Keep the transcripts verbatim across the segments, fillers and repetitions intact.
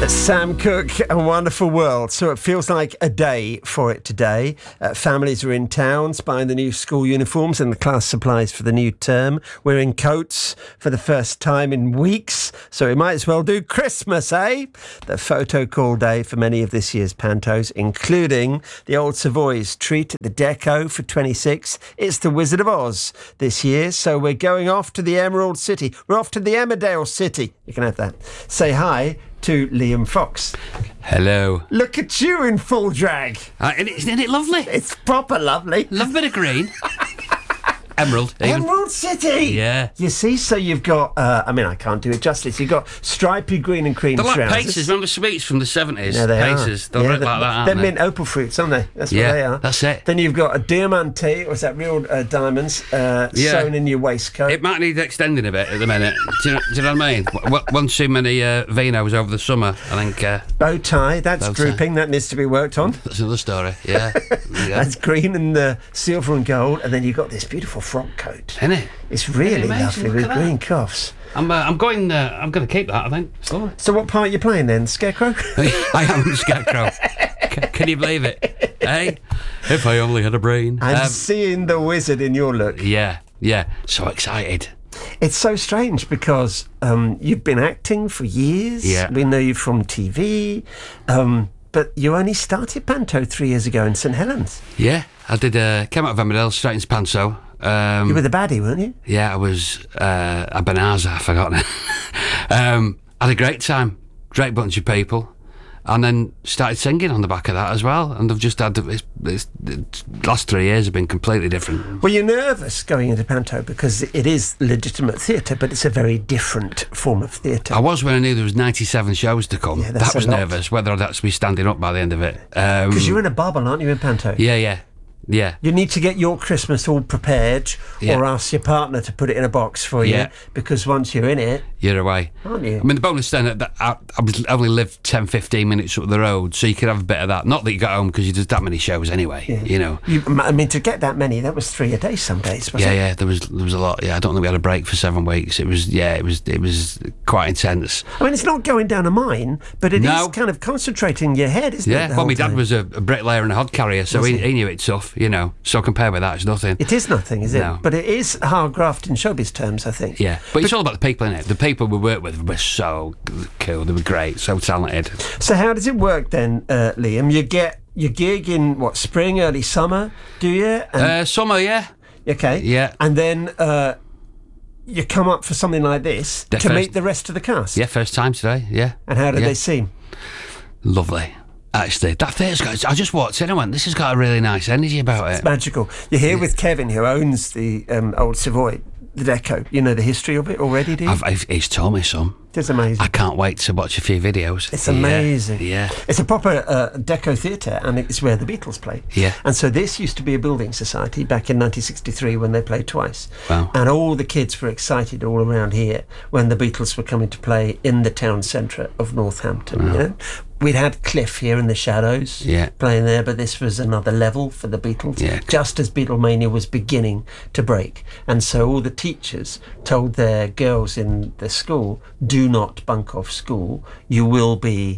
Sam Cooke and Wonderful World. So it feels like a day for it today. Uh, families are in towns buying the new school uniforms and the class supplies for the new term. We're in coats for the first time in weeks, so we might as well do Christmas, eh? The photo call day for many of this year's pantos, including the Old Savoy's treat at the Deco for twenty-six. It's the Wizard of Oz this year, so we're going off to the Emerald City. We're off to the Emmerdale City. You can have that. Say hi to Liam Fox. Hello. Look at you in full drag. Uh, and it, isn't it lovely? It's proper lovely. Love a bit of green. Emerald. Even. Emerald City. Yeah. You see, so you've got, uh, I mean, I can't do it justice. You've got stripy green and cream They're like trousers. Pacers. Remember sweets from the seventies? Yeah, they Pacers. are. They're yeah, like that, aren't they're they? mint opal fruits, aren't they? That's yeah, what they are. that's it. Then you've got a diamante, or is that real uh, diamonds, uh, Yeah. sewn in your waistcoat. It might need extending a bit at the minute. do, you know, do you know what I mean? W- One too many uh, vinos over the summer, I think. Uh, Bow tie, that's bow tie. drooping. That needs to be worked on. That's another story, yeah. yeah. That's green and uh, silver and gold. And then you've got this beautiful frock coat. Isn't it? It's really Isn't it amazing? lovely Look with at that. green cuffs. I'm, uh, I'm going. Uh, I'm going to keep that. I think. It's lovely. So what part are you playing then? Scarecrow? I am the scarecrow. C- can you believe it? Hey, if I only had a brain. I'm Um, seeing the wizard in your look. yeah, yeah. So excited. It's so strange because um, you've been acting for years. Yeah. We know you from T V. Um, but you only started Panto three years ago in St Helens. Yeah, I did. Uh, came out of Emmerdale straight into Panto. Um, You were the baddie, weren't you? yeah, I was uh, a Benaza. I forgot now. um, had a great time. Great bunch of people. And then started singing on the back of that as well. And I've just had it's, it's, it's, last three years have been completely different. Were you nervous going into Panto because it is legitimate theatre, but it's a very different form of theatre? I was when I knew there was ninety-seven shows to come. Yeah, that's that was a lot. nervous whether I'd actually be standing up by the end of it. Um, Because you're in a bubble, aren't you, in Panto? yeah, yeah, yeah. You need to get your Christmas all prepared, Yeah. or ask your partner to put it in a box for you. Yeah. Because once you're in it, You're away. aren't you? I mean, the bonus then that I, I was- only lived ten, fifteen minutes up the road, so you could have a bit of that. Not that you got home because you did that many shows anyway. Yeah. You know. You, I mean, to get that many, that was three a day some days, wasn't Yeah, it? yeah. There was there was a lot. Yeah, I don't think we had a break for seven weeks. It was yeah, it was it was quite intense. I mean, it's not going down a mine, but it is No. kind of concentrating your head, isn't it? Yeah. the Well, whole my dad time? was a, a bricklayer and a hod carrier, so Was he, he? he knew it tough. You know. So compared with that, it's nothing. It is nothing, is it? No. But it is hard graft in showbiz terms, I think. Yeah, but, it's all about the people in it. The people we worked with were so cool. They were great, so talented. So how does it work then, uh, Liam? You get your gig in, what, spring, early summer, do you? And, Uh, summer, yeah. okay. yeah. And then uh, you come up for something like this The to first- meet the rest of the cast? Yeah, first time today, yeah. And how did Yeah. they seem? Lovely. Actually, that theatre's got. I just walked in and went, this has got a really nice energy about it. Magical. You're here with Kevin, who owns the um, Old Savoy, the Deco. You know the history of it already, do you? I've, I've, he's told me some. It's amazing. I can't wait to watch a few videos. It's Yeah, amazing. Yeah. It's a proper uh, Deco theatre, and it's where the Beatles played. Yeah. And so this used to be a building society back in nineteen sixty-three when they played twice. Wow. And all the kids were excited all around here when the Beatles were coming to play in the town centre of Northampton. You know? We'd had Cliff here in the Shadows Yeah. playing there, but this was another level for the Beatles, Yeah. just as Beatlemania was beginning to break. And so all the teachers told their girls in the school, do not bunk off school. You will be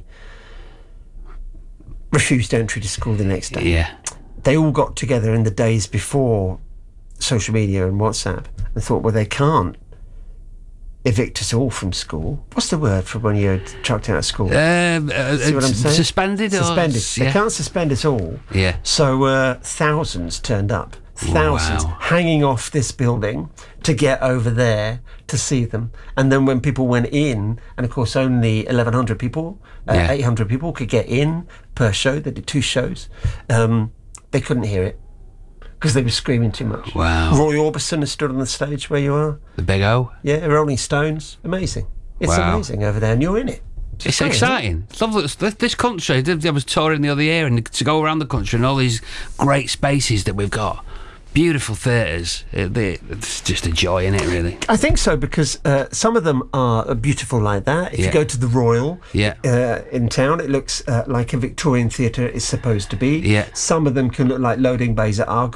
refused entry to school the next day. Yeah. They all got together in the days before social media and WhatsApp and thought, well, they can't evict us all from school. What's the word for when you're chucked out of school? Um, uh, See what I'm saying? Suspended? Or, Suspended. They Yeah. can't suspend us all. Yeah. So uh, thousands turned up. Thousands Wow. hanging off this building to get over there to see them. And then when people went in, and of course only eleven hundred people, uh, Yeah. eight hundred people could get in per show. They did two shows. Um, they couldn't hear it because they were screaming too much. Wow. Roy Orbison has stood on the stage where you are. The Big O. Yeah, Rolling Stones. Amazing. It's Wow. amazing over there, and you're in it. It's great, isn't it? exciting. It's lovely. This- This country, I was touring the other year, and to go around the country and all these great spaces that we've got, beautiful theatres, it, they- it's just a joy in it, really. I think so, because uh, some of them are beautiful like that. If Yeah. you go to the Royal Yeah. uh, in town, it looks uh, like a Victorian theatre is supposed to be. Yeah. Some of them can look like loading bays at Argos.